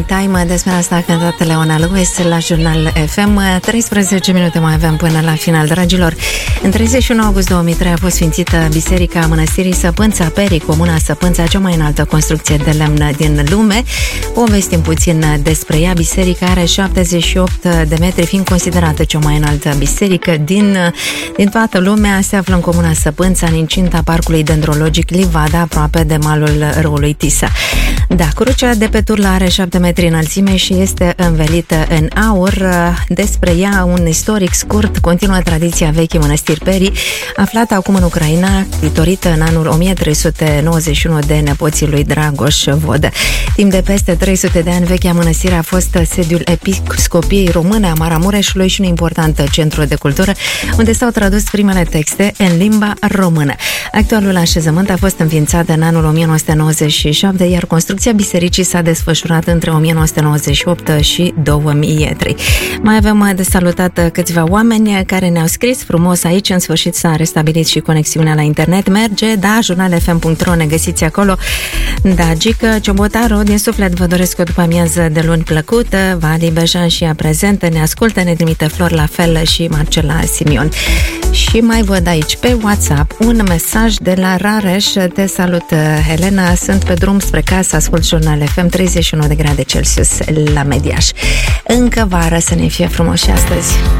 Time, despre asta a cântat Leona Lewis la Jurnal FM. 13 minute mai avem până la final, dragilor. În 31 august 2003 a fost sfințită Biserica Mănăstirii Săpânța Perii, comuna Săpânța, cea mai înaltă construcție de lemn din lume. Povestim puțin despre ea. Biserica are 78 de metri, fiind considerată cea mai înaltă biserică din toată lumea. Se află în comuna Săpânța, în incinta Parcului Dendrologic Livada, aproape de malul râului Tisa. Da, crucea de pe turlă are 7 metri înălțime și este învelită în aur. Despre ea, un istoric scurt, continuă tradiția vechii mănăstiri Perii, aflată acum în Ucraina, clitorită în anul 1391 de nepoții lui Dragoș Vodă. Timp de peste 300 de ani, vechea mănăstire a fost sediul Episcopiei Române a Maramureșului și un important centru de cultură, unde s-au tradus primele texte în limba română. Actualul așezământ a fost înființat în anul 1997, iar construcția bisericii s-a desfășurat între 1998 și 2003. Mai avem de salutat câțiva oameni care ne-au scris frumos aici. În sfârșit s-a restabilit și conexiunea la internet. Merge, da, jurnalfm.ro, ne găsiți acolo. Da, Gică Ciobotaru, din suflet vă doresc o după amiază de luni plăcută. Vali Bejan și ea prezentă, ne ascultă, ne trimite flori, la fel și Marcela Simion. Și mai văd aici pe WhatsApp un mesaj de la Rareș. Te salut, Helena, sunt pe drum spre casă, ascult Jurnal FM, 31 de grade Celsius la Mediaș. Încă vară, să ne fie frumos și astăzi.